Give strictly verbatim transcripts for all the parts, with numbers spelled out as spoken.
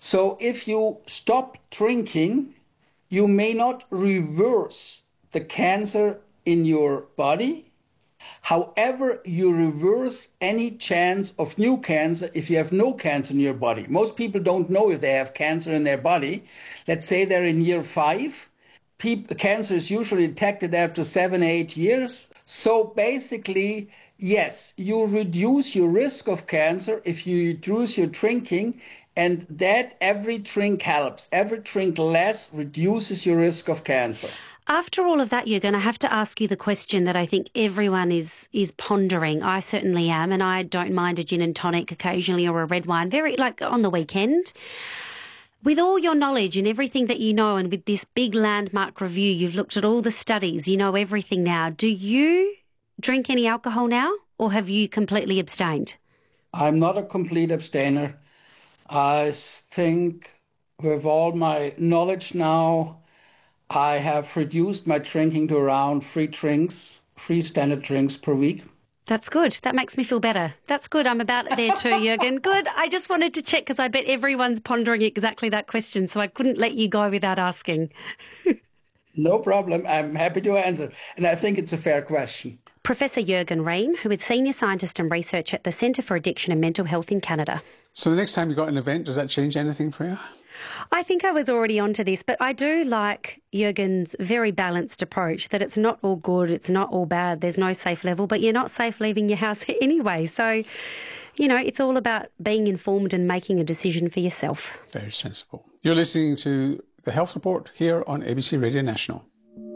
So if you stop drinking, you may not reverse the cancer in your body. However, you reverse any chance of new cancer if you have no cancer in your body. Most people don't know if they have cancer in their body. Let's say they're in year five. People, cancer is usually detected after seven, eight years. So basically, yes, you reduce your risk of cancer if you reduce your drinking, and that every drink helps. Every drink less reduces your risk of cancer. After all of that, you're going to have to ask you the question that I think everyone is is pondering. I certainly am, and I don't mind a gin and tonic occasionally or a red wine, very like on the weekend. With all your knowledge and everything that you know, and with this big landmark review, you've looked at all the studies, you know everything now. Do you drink any alcohol now, or have you completely abstained? I'm not a complete abstainer. I think with all my knowledge now, I have reduced my drinking to around three drinks, three standard drinks per week. That's good. That makes me feel better. That's good. I'm about there too, Jürgen. Good. I just wanted to check because I bet everyone's pondering exactly that question, so I couldn't let you go without asking. No problem. I'm happy to answer. And I think it's a fair question. Professor Jürgen Rehm, who is Senior Scientist and Research at the Centre for Addiction and Mental Health in Canada. So the next time you've got an event, does that change anything for you? I think I was already onto this, but I do like Jürgen's very balanced approach that it's not all good, it's not all bad, there's no safe level, but you're not safe leaving your house anyway. So, you know, it's all about being informed and making a decision for yourself. Very sensible. You're listening to The Health Report here on A B C Radio National.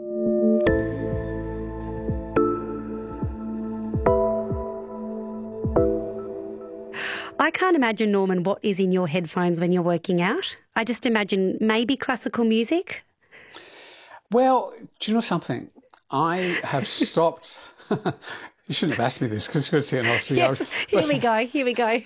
I can't imagine, Norman, what is in your headphones when you're working out. I just imagine maybe classical music. Well, do you know something? I have stopped. You shouldn't have asked me this because it's going to take another three yes, hours. Here we go. Here we go.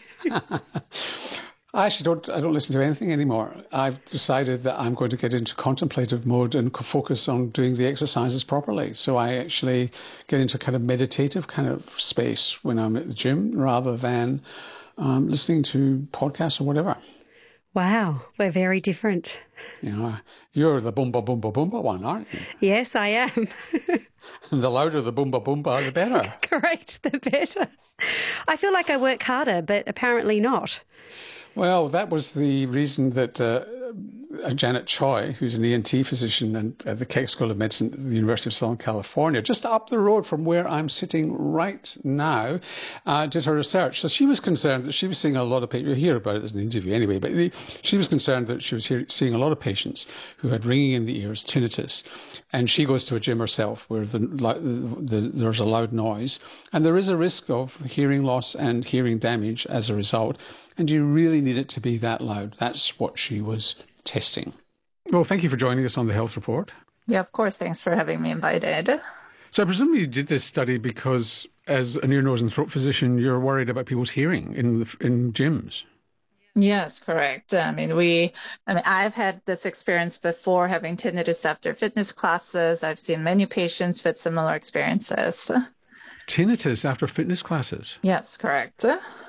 I actually don't. I don't listen to anything anymore. I've decided that I'm going to get into contemplative mode and focus on doing the exercises properly. So I actually get into a kind of meditative kind of space when I'm at the gym, rather than um, listening to podcasts or whatever. Wow, we're very different. You know, you're the boomba boomba boomba one, aren't you? Yes, I am. And the louder the boomba boomba, the better. Correct, the better. I feel like I work harder, but apparently not. Well, that was the reason that uh, Janet Choi, who's an E N T physician and at the Keck School of Medicine at the University of Southern California, just up the road from where I'm sitting right now, uh, did her research. So she was concerned that she was seeing a lot of patients. You'll hear about it in the interview anyway, but the, she was concerned that she was hear, seeing a lot of patients who had ringing in the ears, tinnitus. And she goes to a gym herself where the, the, there's a loud noise. And there is a risk of hearing loss and hearing damage as a result. And you really need it to be that loud. That's what she was testing. Well, thank you for joining us on the Health Report. Yeah, of course. Thanks for having me invited. So I presume you did this study because, as an ear, nose and throat physician, you're worried about people's hearing in the, in gyms. Yes, correct. I mean, we, I mean, I've had this experience before, having tinnitus after fitness classes. I've seen many patients with similar experiences. Tinnitus after fitness classes? Yes, correct.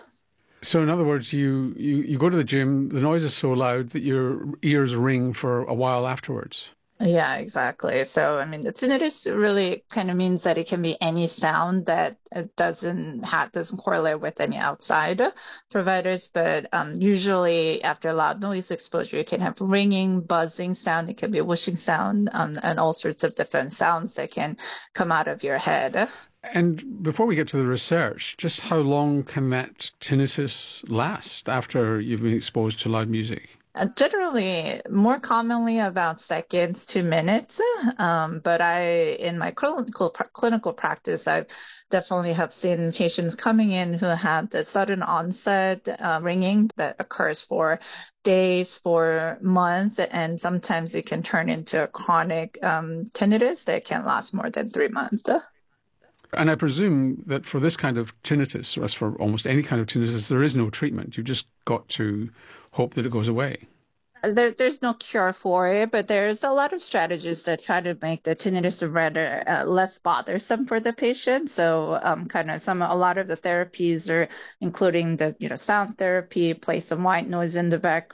So in other words, you, you, you go to the gym, the noise is so loud that your ears ring for a while afterwards. Yeah, exactly. So, I mean, the tinnitus really kind of means that it can be any sound that it doesn't have, doesn't correlate with any outside providers. But um, usually after loud noise exposure, you can have ringing, buzzing sound. It can be a whooshing sound, um, and all sorts of different sounds that can come out of your head. And before we get to the research, just how long can that tinnitus last after you've been exposed to loud music? Uh, generally, more commonly about seconds to minutes. Um, but I, in my clinical clinical practice, I definitely have seen patients coming in who had the sudden onset uh, ringing that occurs for days, for months, and sometimes it can turn into a chronic um, tinnitus that can last more than three months. And I presume that for this kind of tinnitus, or as for almost any kind of tinnitus, there is no treatment. You've just got to hope that it goes away. There, there's no cure for it, but there's a lot of strategies that try to make the tinnitus rather uh, less bothersome for the patient. So, um, kind of some, a lot of the therapies are including the, you know, sound therapy, play some white noise in the background.